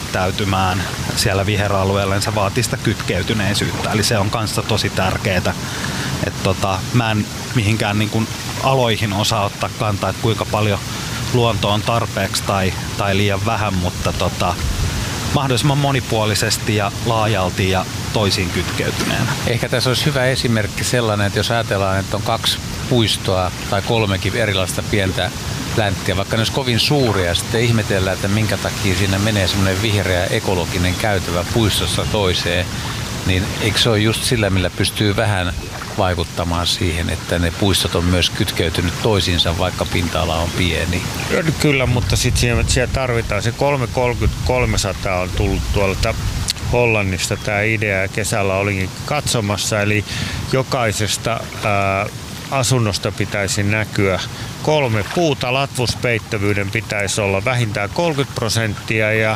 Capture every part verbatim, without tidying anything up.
levittäytymään siellä viheralueella, niin se vaatii sitä kytkeytyneisyyttä. Eli se on kanssa tosi tärkeää. Että tota, mä en mihinkään niin kuin aloihin osaa ottaa kantaa, että kuinka paljon luonto on tarpeeksi tai, tai liian vähän, mutta tota, mahdollisimman monipuolisesti ja laajalti ja toisiin kytkeytyneenä. Ehkä tässä olisi hyvä esimerkki sellainen, että jos ajatellaan, että on kaksi puistoa tai kolmekin erilaista pientä länttiä, vaikka ne olisi kovin suuria, ja sitten ihmetellään, että minkä takia siinä menee semmoinen vihreä ekologinen käytävä puistossa toiseen, niin eikö se ole just sillä, millä pystyy vähän vaikuttamaan siihen, että ne puistot on myös kytkeytynyt toisiinsa, vaikka pinta-ala on pieni. Kyllä, mutta sitten siellä tarvitaan se kolmesataakolmekymmentä kolmesataa on tullut tuolta Hollannista tämä idea, ja kesällä olinkin katsomassa, eli jokaisesta ää, asunnosta pitäisi näkyä kolme puuta, latvuspeittävyyden pitäisi olla vähintään kolmekymmentä prosenttia ja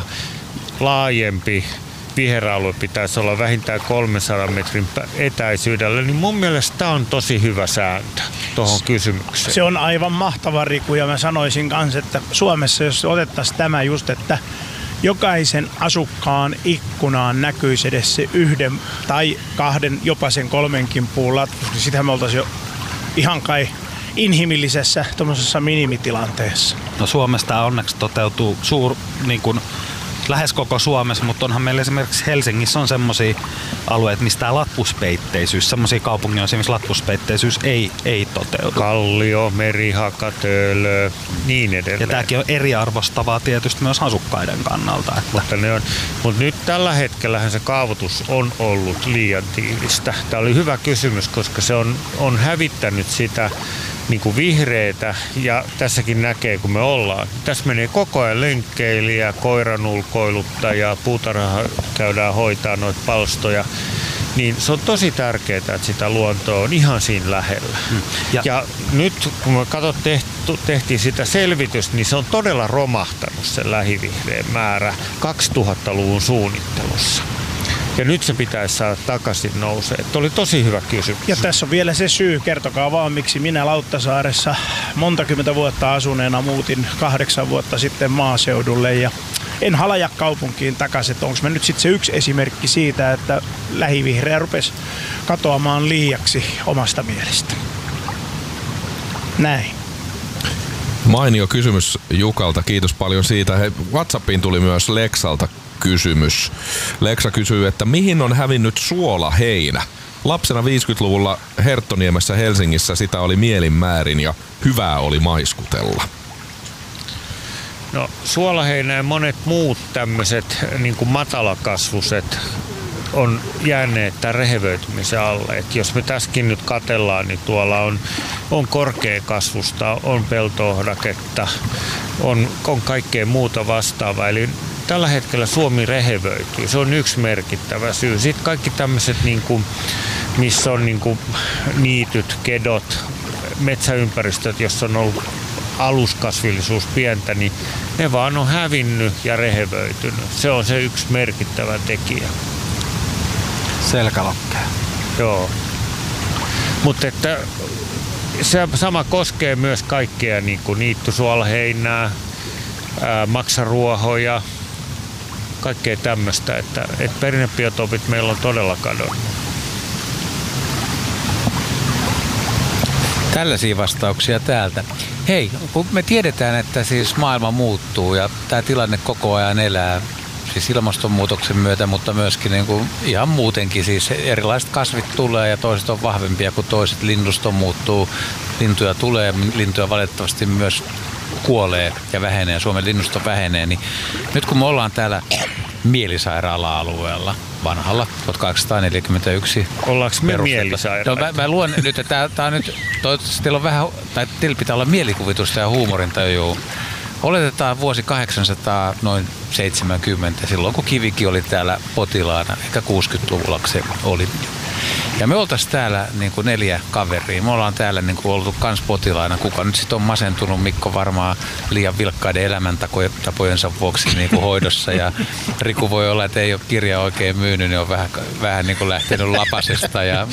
laajempi viheralue pitäisi olla vähintään kolmensadan metrin etäisyydellä, niin mun mielestä tämä on tosi hyvä sääntö tuohon kysymykseen. Se on aivan mahtava, Riku, ja mä sanoisin kanssa, että Suomessa jos otettaisiin tämä just, että jokaisen asukkaan ikkunaan näkyisi edes se yhden tai kahden, jopa sen kolmenkin puun latvus, niin sitähän me oltaisiin jo ihan kai inhimillisessä tuommoisessa minimitilanteessa. No Suomessa tämä onneksi toteutuu suur, niin kuin lähes koko Suomessa, mutta onhan meillä esimerkiksi Helsingissä on semmoisia alueita, mistä tämä latvuspeitteisyys, semmoisia kaupungeissa, missä latvuspeitteisyys ei, ei toteudu. Kallio, Merihaka, Töölö, niin edelleen. Ja tämäkin on eriarvostavaa tietysti myös asukkaiden kannalta. Että. Mutta, ne on, mutta nyt tällä hetkellähän se kaavoitus on ollut liian tiivistä. Tämä oli hyvä kysymys, koska se on, on hävittänyt sitä niin kuin vihreitä, ja tässäkin näkee, kun me ollaan. Tässä menee koko ajan lenkkeilijä, koiran ulkoiluttaja, puutarha käydään hoitaa noita palstoja. Niin se on tosi tärkeää, että sitä luontoa on ihan siinä lähellä. Hmm. Ja, ja nyt kun me katsot, tehtiin sitä selvitystä, niin se on todella romahtanut se lähivihreän määrä kaksituhattaluvun suunnittelussa. Ja nyt se pitäisi saada takaisin nousee. Että oli tosi hyvä kysymys. Ja tässä on vielä se syy, kertokaa vaan, miksi minä Lauttasaaressa montakymmentä vuotta asuneena muutin kahdeksan vuotta sitten maaseudulle ja en halaja kaupunkiin takaisin. Onko me nyt sitten se yksi esimerkki siitä, että lähivihreä rupesi katoamaan liiaksi omasta mielestä? Näin. Mainio kysymys Jukalta, kiitos paljon siitä. Hei, WhatsAppiin tuli myös Leksalta kysymys. Leksa kysyy, että mihin on hävinnyt suolaheinä? Lapsena viisikymmentäluvulla Herttoniemessä Helsingissä sitä oli mielin määrin ja hyvää oli maiskutella. No suolaheinä ja monet muut tämmöiset niin kuin matalakasvuset on jääneet tämän rehevöitymisen alle. Et jos me tässäkin nyt katsellaan, niin tuolla on, on korkeakasvusta, on pelto-ohdaketta, on, on kaikkea muuta vastaavaa. Eli tällä hetkellä Suomi rehevöityy. Se on yksi merkittävä syy. Sitten kaikki tämmöiset, niin kuin, missä on niin kuin niityt, kedot, metsäympäristöt, jossa on ollut aluskasvillisuus pientä, niin ne vaan on hävinnyt ja rehevöitynyt. Se on se yksi merkittävä tekijä. Selkälokkea. Joo. Mutta että se sama koskee myös kaikkea niin kuin niittysuolaheinää, ää, maksaruohoja, kaikkea tämmöistä, että, että perinnebiotopit meillä on todella kadonnut. Tällaisia vastauksia täältä. Hei, kun me tiedetään, että siis maailma muuttuu ja tämä tilanne koko ajan elää, siis ilmastonmuutoksen myötä, mutta myöskin niin kuin ihan muutenkin. Siis erilaiset kasvit tulee ja toiset on vahvempia kuin toiset. Linnusto muuttuu, lintuja tulee, lintuja valitettavasti myös kuolee ja vähenee, Suomen linnusto vähenee. Niin nyt kun me ollaan täällä mielisairaala-alueella, vanhalla, tuhatkahdeksansataaneljäkymmentäyksi. Ollaanko me mielisairaita? No, mä, mä luen nyt, että tää on nyt, toivottavasti teillä on vähän, tai teillä pitää olla mielikuvitusta ja huumorintajua. Oletetaan vuosi kahdeksansataa noin seitsemänkymmentä, silloin kun Kivikin oli täällä potilaana, ehkä kuusikymmentäluvulla se oli. Ja me oltaisiin täällä niin kuin neljä kaveria. Me ollaan täällä niin kuin oltu kans potilaana. Kuka nyt sitten on masentunut? Mikko varmaan liian vilkkaiden elämäntapojensa vuoksi niin kuin hoidossa. Ja Riku voi olla, että ei ole kirjaa oikein myynyt, niin on vähän, vähän niin kuin lähtenyt lapasesta. Ja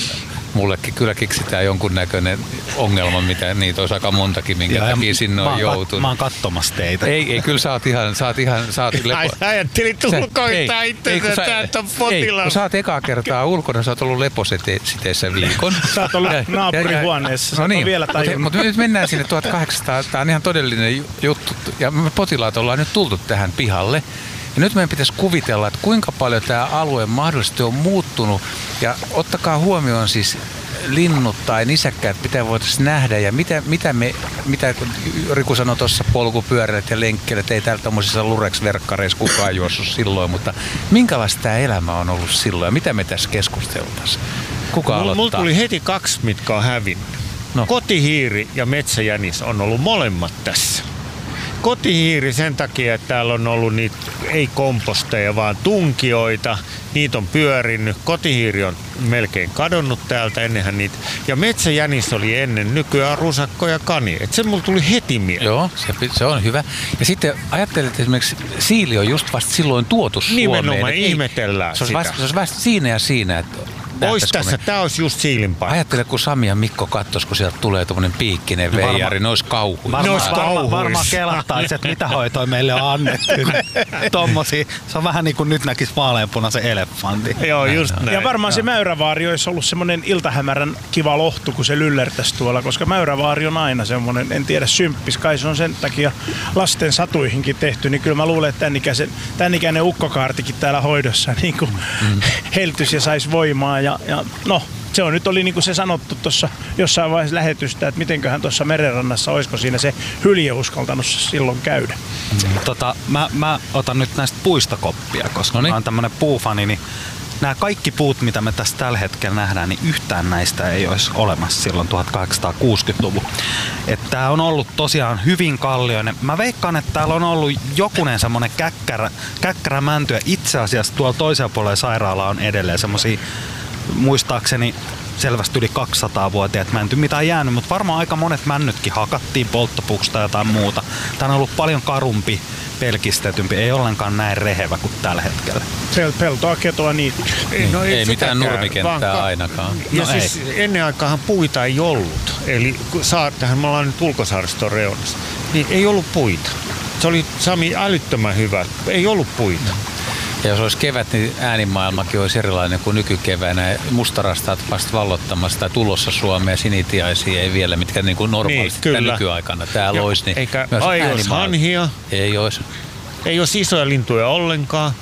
mullekin kyllä keksitään jonkunnäköinen ongelma, mitä niitä olisi aika montakin, minkä Ja takia sinne on mä oon kat- joutunut. Mä oon kattomassa teitä. Ei, ei, kyllä sä oot ihan, sä oot ihan, sä oot lepo... Ai, ajattelit ulkoistaa itsensä täältä potilaan. Kun sä oot ekaa kertaa ulkona, sä oot ollut lepositeessä viikon. Sä oot ollut naapurihuoneessa, sä no oot niin, vielä tajunnut. mutta nyt mennään sinne tuhatkahdeksansataa, tää on ihan todellinen juttu. Ja me potilaat ollaan nyt tultu tähän pihalle. Ja nyt meidän pitäisi kuvitella, että kuinka paljon tämä alue mahdollisesti on muuttunut. Ja ottakaa huomioon siis linnut tai nisäkkäät, mitä voitaisiin nähdä ja mitä, mitä me, mitä Riku sanoi tuossa polkupyöräilijät ja lenkkeilijät, ei täällä tämmöisissä Lurex-verkkareissa kukaan juossut silloin, mutta minkälaista tämä elämä on ollut silloin ja mitä me tässä keskusteltaisiin? Kuka Mulla aloittaa? mul tuli heti kaksi, mitkä on hävinnyt. No. Kotihiiri ja metsäjänis on ollut molemmat tässä. Kotihiiri sen takia, että täällä on ollut niitä ei komposteja, vaan tunkioita. Niitä on pyörinyt. Kotihiiri on melkein kadonnut täältä ennenhän niitä. Ja metsäjänis oli ennen, nykyään rusakko ja kani. Et se mulla tuli heti mieleen. Joo, se, se on hyvä. Ja sitten ajattelet, että esimerkiksi siili on just vasta silloin tuotu Suomeen. Nimenomaan Ei- ihmetellään se olisi sitä. vasta, se olisi vasta siinä ja siinä. Että Ois nähtäisikö tässä, me- tää olisi just siilin paikka. Ajattele, kun Sami ja Mikko kattos, kun sieltä tulee tuommoinen piikkinen veijari, ne olisi kauhuja. Ne Varmaan ois varma, kauhuissa. varma kelattaisi, että mitä hoitoja meille on annettu. Tommosia. Se on vähän niin kuin nyt näkisi vaaleanpunaisen elefantin. Joo, just näin. Ja varmaan se Mäyrävaari olisi ollut semmoinen iltahämärän kiva lohtu, kun se lyllertäisi tuolla, koska Mäyrävaari on aina semmoinen, en tiedä, symppis. Kai se on sen takia lasten satuihinkin tehty, niin kyllä mä luulen, että tämän ikäisen, tämän ikäinen ukkokaartikin täällä hoidossa niin kuin mm. heltys ja saisi voimaa. Ja, ja no, se on nyt oli niin kuin se sanottu tuossa jossain vaiheessa lähetystä, että mitenköhän tuossa merenrannassa, olisiko siinä se hylje uskaltanut silloin käydä. Tota, mä, mä otan nyt näistä puista koppia, koska Noniin. mä oon tämmönen puufani, niin nämä kaikki puut, mitä me tässä tällä hetkellä nähdään, niin yhtään näistä ei olisi olemassa silloin tuhatkahdeksansataakuusikymmentäluvun. Että tää on ollut tosiaan hyvin kallioinen. Mä veikkaan, että täällä on ollut jokunen semmonen käkkärä, käkkärä mänty, ja itse asiassa tuolla toisella puolella sairaalaa on edelleen semmosia, muistaakseni selvästi yli kaksisataavuotiaat mänty, mitä on jäänyt, mutta varmaan aika monet männytkin hakattiin polttopuuksi tai jotain muuta. Tää on ollut paljon karumpi, pelkistetympi, ei ollenkaan näin rehevä kuin tällä hetkellä. Pel- peltoa, ketoa, niitä. No Ei mitään sitäkään, nurmikenttää vaan ka- ainakaan. Ja No siis ennen aikaanhan puita ei ollut. Eli kun saa, tähän me ollaan nyt ulkosaariston reunassa, niin ei ollut puita. Se oli, Sami, älyttömän hyvä. Ei ollut puita. Ja jos olisi kevät, niin äänimaailmakin olisi erilainen kuin nykykeväänä. Mustarastaat vasta vallottamassa tai tulossa Suomeen, sinitiaisia ei vielä, mitkä niin kuin normaalisti Niin, niin, kyllä. nykyaikana täällä Joo, olisi. Niin eikä myös ai, olisi äänimaailma- hanhia, Ei olisi. ei olisi isoja lintuja ollenkaan.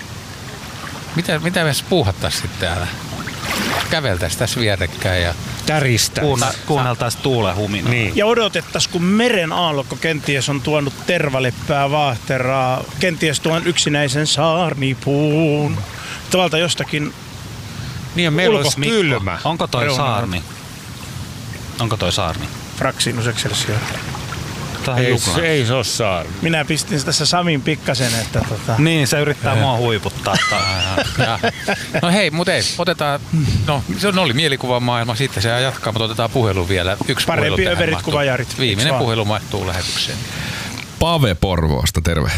Mitä, mitä me puuhattaisiin sitten täällä? Käveltäisiin tässä vierekkäin ja Täristä. Kuunna, kuunneltaisiin tuulen huminaa. Niin. Ja odotettaisiin, kun meren aallokko kenties on tuonut tervaleppää, vaahteraa, kenties tuon yksinäisen saarnipuun. Tavalta jostakin Niin ja meillä Ulko- olisi Mikko, kylmä. Onko toi Reunalla. saarni? Onko toi saarni? Fraxinus Excelsior. Tää on Ei, jukla. se ei se ole saari. Minä pistin tässä Samin pikkasen, että tota... Niin, se yrittää mua huiputtaa. Ja, no hei, mutta ei, otetaan, no se on- oli mielikuvamaailma, sitten se jatkaa, mutta otetaan puhelu vielä. Yksi Parempi puhelu tähän överit mahtuu. kuin vajarit, eiks Viimeinen vaan? puhelu mahtuu lähetykseen. Pave Porvoosta, terve.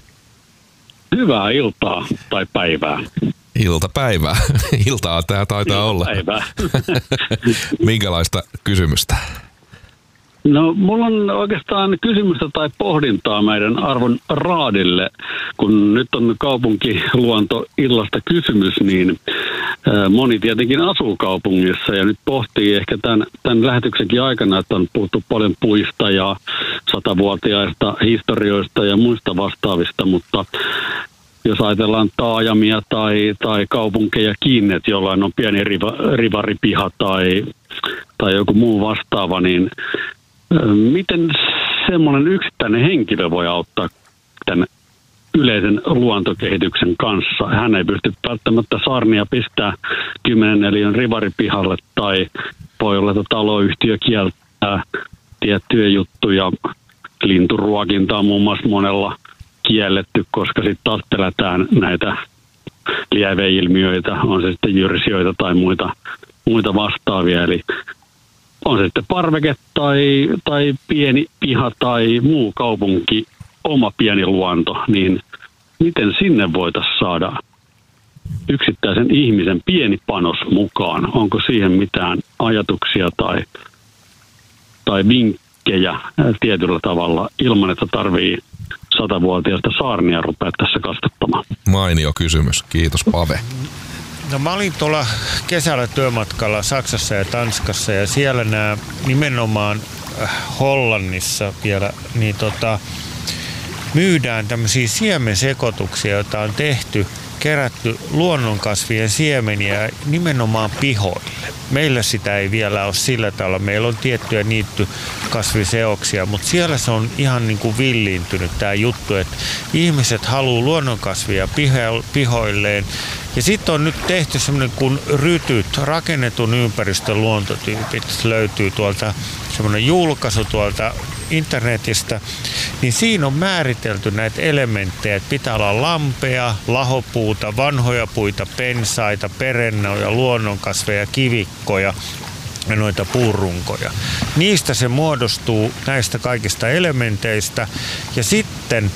Hyvää iltaa tai päivää. Iltapäivää. Iltaa tää taitaa olla. Päivää. Minkälaista kysymystä? No, mulla on oikeastaan kysymystä tai pohdintaa meidän arvon raadille. Kun nyt on kaupunkiluontoillasta kysymys, niin ää, moni tietenkin asuu kaupungissa ja nyt pohtii ehkä tämän, tämän lähetyksenkin aikana, että on puhuttu paljon puista ja satavuotiaista historioista ja muista vastaavista, mutta jos ajatellaan taajamia tai, tai kaupunkeja kiinni, että jollain on pieni riva, rivaripiha tai, tai joku muu vastaava, niin ö, miten semmoinen yksittäinen henkilö voi auttaa tämän yleisen luontokehityksen kanssa? Hän ei pysty välttämättä saarnia pistää kymmenen neliön rivaripihalle tai voi olla, että taloyhtiö kieltää tiettyjä juttuja. Linturuokinta on muun muassa monella kielletty, koska sitten taas pelätään näitä lieveilmiöitä, on se sitten jyrsijöitä tai muita, muita vastaavia. Eli on se sitten parveke tai, tai pieni piha tai muu kaupunki, oma pieni luonto, niin miten sinne voitaisiin saada yksittäisen ihmisen pieni panos mukaan? Onko siihen mitään ajatuksia tai, tai vinkkejä tietyllä tavalla ilman, että tarvii satavuotiaista saarnia rupea tässä kasvattamaan? Mainio kysymys. Kiitos, Pave. No mä olin tuolla kesällä työmatkalla Saksassa ja Tanskassa ja siellä nämä nimenomaan Hollannissa vielä niin tota, myydään tämmöisiä siemensekoituksia, joita on tehty, kerätty luonnonkasvien siemeniä nimenomaan pihoille. Meillä sitä ei vielä ole sillä tavalla. Meillä on tiettyjä niittykasviseoksia, mutta siellä se on ihan niin kuin villiintynyt tämä juttu, että ihmiset haluaa luonnonkasvia pihoilleen. Ja sitten on nyt tehty semmoinen kuin rytyt, rakennetun ympäristön luontotyypit, löytyy tuolta semmoinen julkaisu tuolta internetistä, niin siinä on määritelty näitä elementtejä, että pitää olla lampea, lahopuuta, vanhoja puita, pensaita, perennoja, luonnonkasveja, kivikkoja ja noita puurunkoja. Niistä se muodostuu näistä kaikista elementeistä ja sitten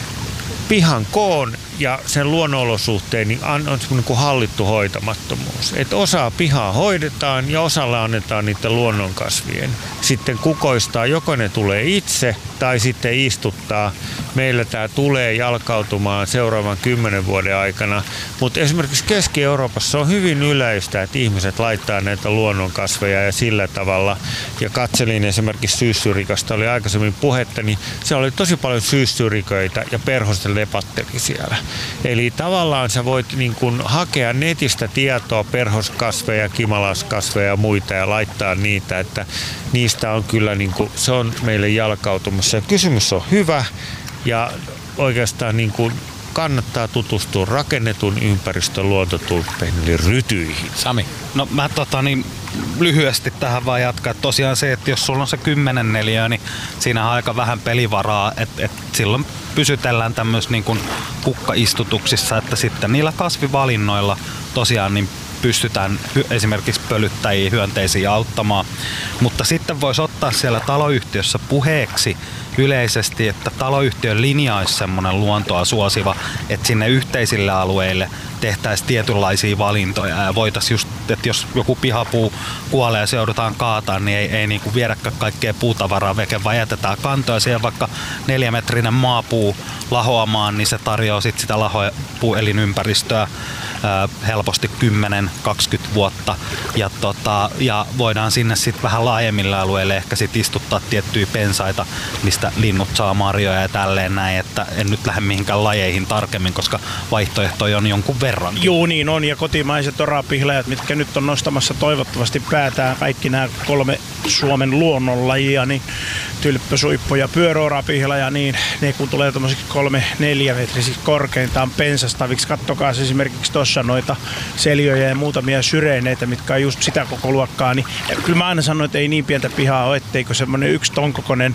pihan koon ja sen luonnonolosuhteen niin on semmoinen kuin hallittu hoitamattomuus. Että osaa pihaa hoidetaan ja osalle annetaan niiden luonnonkasvien. Sitten kukoistaa, joko ne tulee itse tai sitten istuttaa. Meillä tämä tulee jalkautumaan seuraavan kymmenen vuoden aikana. Mutta esimerkiksi Keski-Euroopassa on hyvin yleistä, että ihmiset laittaa näitä luonnonkasveja ja sillä tavalla. Ja katselin esimerkiksi syyssyrikasta, oli aikaisemmin puhetta, niin siellä oli tosi paljon syyssyriköitä ja perhosten lepatteli siellä. Eli tavallaan sä voit niin kun hakea netistä tietoa perhoskasveja, kimalaskasveja ja muita ja laittaa niitä, että niistä on kyllä niin kun, se on meille jalkautumassa. Ja kysymys on hyvä ja oikeastaan niin kun kannattaa tutustua rakennetun ympäristön luontotyyppeihin eli rytyihin. Sami. No mä tota niin lyhyesti tähän vaan jatkaa. Tosiaan se, että jos sulla on se kymmenen neliöä, niin siinä on aika vähän pelivaraa, että et silloin pysytellään tämmöisissä niin kuin kukkaistutuksissa, että sitten niillä kasvivalinnoilla tosiaan niin pystytään esimerkiksi pölyttäjiä, hyönteisiä auttamaan. Mutta sitten voisi ottaa siellä taloyhtiössä puheeksi yleisesti, että taloyhtiön linja olisi semmoinen luontoa suosiva, että sinne yhteisille alueille tehtäisiin tietynlaisia valintoja ja voitaisiin just, että jos joku pihapuu kuolee ja se joudutaan kaataan, niin ei, ei niin kuin viedäkään kaikkea puutavaraa veke, vaan jätetään kantoja siihen vaikka neljämetrinen maapuu lahoamaan, niin se tarjoaa sit sitä lahopuuelinympäristöä ää, helposti kymmenen kaksikymmentä vuotta ja, tota, ja voidaan sinne sitten vähän laajemmille alueille ehkä sit istuttaa tiettyjä pensaita, mistä linnut saa marjoja ja tälleen näin, että en nyt lähde mihinkään lajeihin tarkemmin, koska vaihtoehtoja on jonkun verran. Joo, niin on, ja kotimaiset orapihlajat, mitkä nyt on nostamassa toivottavasti päätään kaikki nämä kolme Suomen luonnonlajia, niin tylppö, suippo ja pyöröorapihlaja, niin ne kun tulee tommosiksi kolme neljä metrisiksi korkeintaan pensastaviksi, kattokaa esimerkiksi tuossa noita seljoja ja muutamia syreineitä, mitkä on just sitä koko luokkaa, niin kyllä mä aina sanon, että ei niin pientä pihaa ole, etteikö semmonen yksi ton kokoinen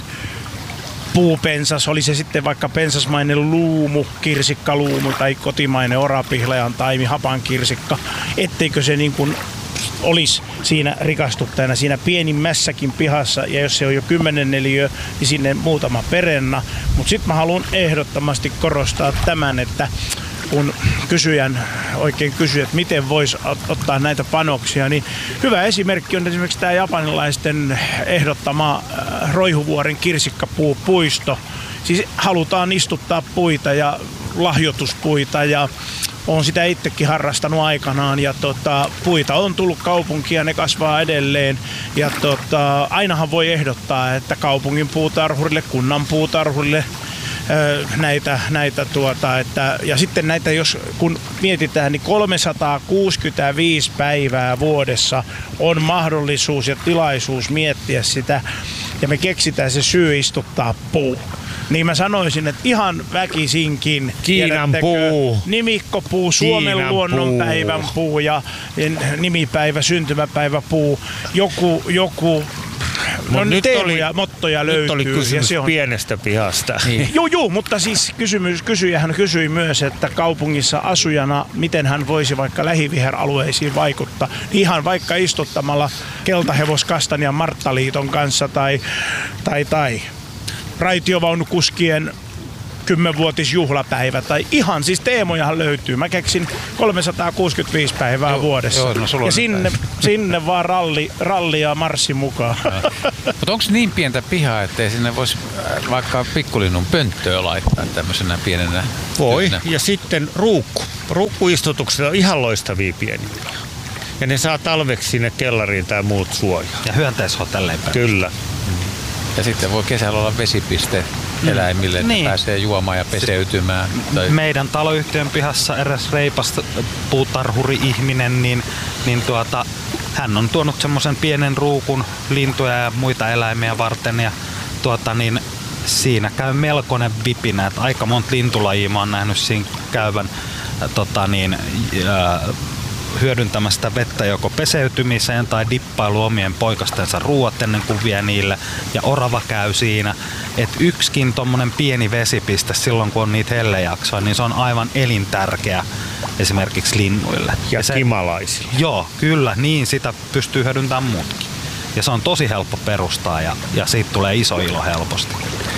puupensas, oli se sitten vaikka pensasmainen luumu, kirsikkaluumu tai kotimainen orapihlajan taimi, hapankirsikka, etteikö se niin kuin olisi siinä rikastuttajana siinä pienimmässäkin pihassa, ja jos se on jo kymmenen neliö, niin sinne muutama perenna. Mutta sitten mä haluan ehdottomasti korostaa tämän, että kun kysyjän oikein kysyy, että miten voisi ottaa näitä panoksia, niin hyvä esimerkki on esimerkiksi tämä japanilaisten ehdottama Roihuvuoren kirsikkapuupuisto. Siis halutaan istuttaa puita ja lahjoituspuita ja olen sitä itsekin harrastanut aikanaan ja tota, puita on tullut kaupunkiin ja ne kasvaa edelleen. Ja tota, ainahan voi ehdottaa, että kaupungin puutarhurille, kunnan puutarhurille näitä, näitä tuota, että, ja sitten näitä, jos kun mietitään, niin kolmesataakuusikymmentäviisi päivää vuodessa on mahdollisuus ja tilaisuus miettiä sitä, ja me keksitään se syy istuttaa puu. Niin mä sanoisin, että ihan väkisinkin. Kiinan puu. Nimikkopuu, Suomen Kiinan luonnonpäivän puu. puu ja nimipäivä, syntymäpäivä puu. Joku, joku no nyt teemoja, mottoja löytyy. Nyt oli kysymys ja se on pienestä pihasta. Niin. Joo, joo, mutta siis kysymys, kysyjähän kysyi myös, että kaupungissa asujana, miten hän voisi vaikka lähiviheralueisiin vaikuttaa. Ihan vaikka istuttamalla keltahevos-kastanjan Marttaliiton kanssa tai, tai, tai raitiovaunukuskien kymmenvuotisjuhlapäivä tai ihan siis teemojahan löytyy. Mä keksin kolmesataakuusikymmentäviisi päivää joo, vuodessa. Joo, no ja sinne, sinne vaan ralli, ralli ja marssi mukaan. Mutta onko niin pientä pihaa, ettei sinne voisi vaikka pikkulinnun pönttöä laittaa tämmöisenä pienenä? Voi. Työnä. Ja sitten ruukku. Ruukkuistutuksella on ihan loistavia pieniä. Ja ne saa talveksi sinne kellariin tai muut suojaa. Ja hyönteishotelleihin. Kyllä. Ja sitten voi kesällä olla vesipiste eläimille, että niin. pääsee juomaan ja peseytymään. Tai... Meidän taloyhtiön pihassa eräs reipas puutarhuri-ihminen, niin, niin tuota, hän on tuonut semmoisen pienen ruukun lintuja ja muita eläimiä varten. Ja tuota, niin, siinä käy melkoinen vipinä, että aika monta lintulajia mä oon nähnyt siinä käyvän tota, niin, ää, hyödyntämästä vettä joko peseytymiseen tai dippailu omien poikastensa ruuat ennen kuin vie niille. Ja orava käy siinä. Että yksikin tommonen pieni vesipiste silloin kun on niitä hellejaksoja, niin se on aivan elintärkeä esimerkiksi linnuille. Ja, ja se, kimalaisille. Joo, kyllä. Niin sitä pystyy hyödyntämään muutkin. Ja se on tosi helppo perustaa ja, ja siitä tulee iso ilo helposti.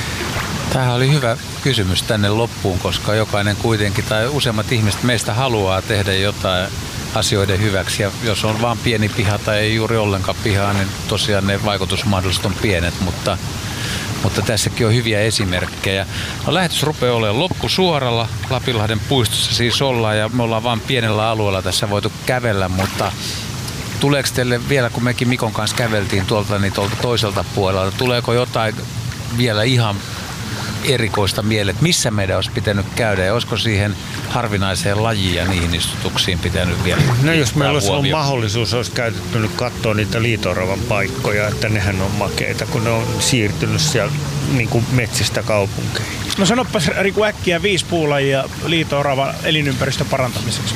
Tämähän oli hyvä kysymys tänne loppuun, koska jokainen kuitenkin tai useimmat ihmiset meistä haluaa tehdä jotain asioiden hyväksi. Ja jos on vaan pieni piha tai ei juuri ollenkaan pihaa, niin tosiaan ne vaikutusmahdollisuudet on pienet, mutta, mutta tässäkin on hyviä esimerkkejä. No, lähetys rupeaa olemaan loppusuoralla. Lapinlahden puistossa siis ollaan ja me ollaan vaan pienellä alueella tässä voitu kävellä, mutta tuleeko teille vielä, kun mekin Mikon kanssa käveltiin tuolta, niin tuolta toiselta puolelta, tuleeko jotain vielä ihan erikoista mieleen, että missä meidän olisi pitänyt käydä ja olisiko siihen harvinaiseen lajiin ja niihin istutuksiin pitänyt vielä? No jos meillä olisi ollut mahdollisuus, olisi käytetty nyt katsoa niitä liito-oravan paikkoja, että nehän on makeita, kun ne on siirtynyt siellä niin kuin metsistä kaupunkeihin. No sanoppas Riku äkkiä viisi puulajia liito-oravan elinympäristön parantamiseksi.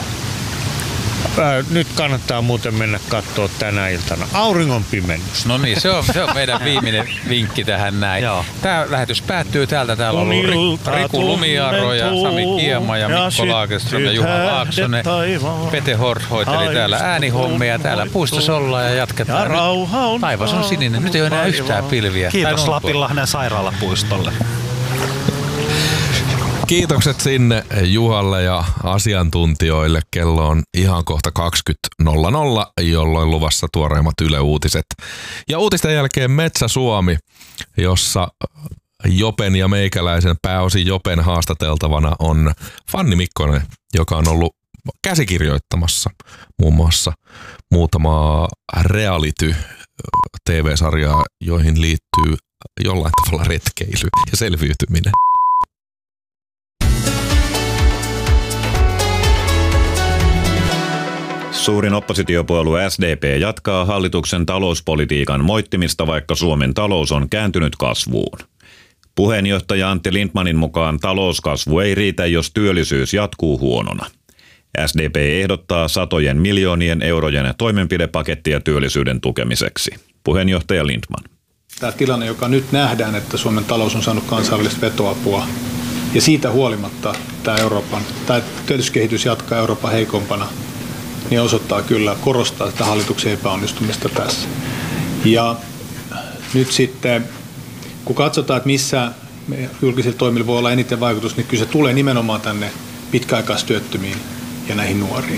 Ää, nyt kannattaa muuten mennä katsoa tänä iltana auringon pimennys. No niin, se on, se on meidän viimeinen vinkki tähän näin. Joo. Tämä lähetys päättyy täältä. Täällä on ollut Riku Lumiaro ja Sami Kiema ja Mikko Lagerström ja Juha Laaksonen. Pete Hort hoiteli täällä äänihommia. Täällä puistossa ollaan ja jatketaan. Nyt taivas on sininen. Nyt ei ole enää yhtään pilviä. Kiitos Lapinlahden sairaalapuistolle. Kiitokset sinne Juhalle ja asiantuntijoille. Kello on ihan kohta kaksikymmentä nolla nolla, jolloin luvassa tuoreimmat Yle Uutiset. Ja uutisten jälkeen Metsä Suomi, jossa Jopen ja meikäläisen pääosin Jopen haastateltavana on Fanni Mikkonen, joka on ollut käsikirjoittamassa muun muassa muutamaa reality-T V-sarjaa, joihin liittyy jollain tavalla retkeily ja selviytyminen. Suurin oppositiopuolue S D P jatkaa hallituksen talouspolitiikan moittimista, vaikka Suomen talous on kääntynyt kasvuun. Puheenjohtaja Antti Lindtmanin mukaan talouskasvu ei riitä, jos työllisyys jatkuu huonona. S D P ehdottaa satojen miljoonien eurojen toimenpidepakettia työllisyyden tukemiseksi. Puheenjohtaja Lindtman. Tämä tilanne, joka nyt nähdään, että Suomen talous on saanut kansainvälistä vetoapua ja siitä huolimatta tämä Euroopan, tämä työllisyyskehitys jatkaa Euroopan heikompana, niin osoittaa kyllä, korostaa tätä hallituksen epäonnistumista tässä. Ja nyt sitten, kun katsotaan, että missä julkisilla toimilla voi olla eniten vaikutus, niin kyllä se tulee nimenomaan tänne pitkäaikaistyöttömiin ja näihin nuoriin.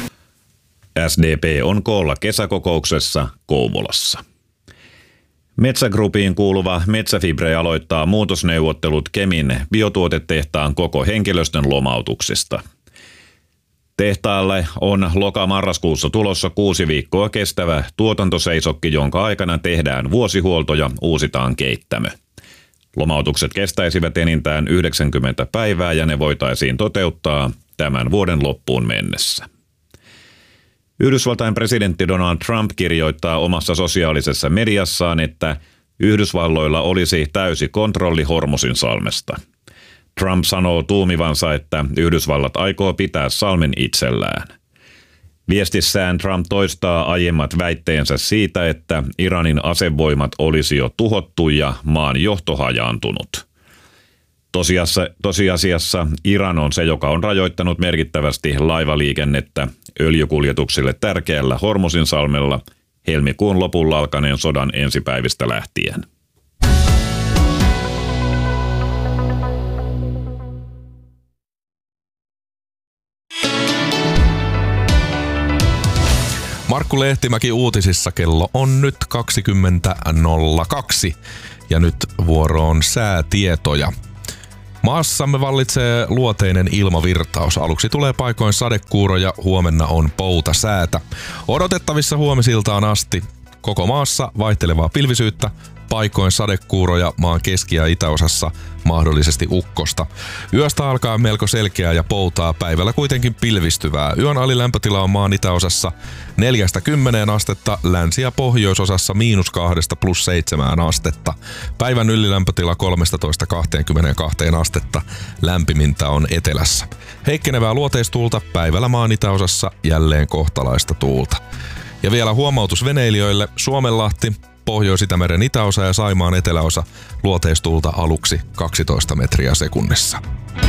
S D P on koolla kesäkokouksessa Kouvolassa. Metsä Groupiin kuuluva Metsäfibre aloittaa muutosneuvottelut Kemin biotuotetehtaan koko henkilöstön lomautuksista. Tehtaalle on loka-marraskuussa tulossa kuusi viikkoa kestävä tuotantoseisokki, jonka aikana tehdään vuosihuolto ja uusitaan keittämö. Lomautukset kestäisivät enintään yhdeksänkymmentä päivää ja ne voitaisiin toteuttaa tämän vuoden loppuun mennessä. Yhdysvaltain presidentti Donald Trump kirjoittaa omassa sosiaalisessa mediassaan, että Yhdysvalloilla olisi täysi kontrolli Hormuzinsalmesta. Trump sanoo tuumivansa, että Yhdysvallat aikoo pitää salmen itsellään. Viestissään Trump toistaa aiemmat väitteensä siitä, että Iranin asevoimat olisi jo tuhottu ja maan johto hajaantunut. Tosiassa, tosiasiassa Iran on se, joka on rajoittanut merkittävästi laivaliikennettä öljykuljetuksille tärkeällä Hormuzinsalmella helmikuun lopulla alkaneen sodan ensipäivistä lähtien. Markku Lehtimäki uutisissa, kello on nyt kaksikymmentä nolla kaksi ja nyt vuoro on säätietoja. Maassamme vallitsee luoteinen ilmavirtaus. Aluksi tulee paikoin sadekuuroja, huomenna on poutasäätä. Odotettavissa huomisiltaan asti koko maassa vaihtelevaa pilvisyyttä, paikoin sadekuuroja maan keski- ja itäosassa, mahdollisesti ukkosta. Yöstä alkaa melko selkeää ja poutaa, päivällä kuitenkin pilvistyvää. Yön alilämpötila on maan itäosassa neljästä kymmeneen astetta, länsi- ja pohjoisosassa miinus kahdesta plus seitsemään astetta. Päivän ylilämpötila kolmetoista kaksikymmentäkaksi astetta, lämpimintä on etelässä. Heikkenevää luoteistuulta, päivällä maan itäosassa jälleen kohtalaista tuulta. Ja vielä huomautus veneilijöille: Suomenlahti, Pohjois-Itämeren itäosa ja Saimaan eteläosa, luoteistuulta aluksi kaksitoista metriä sekunnissa.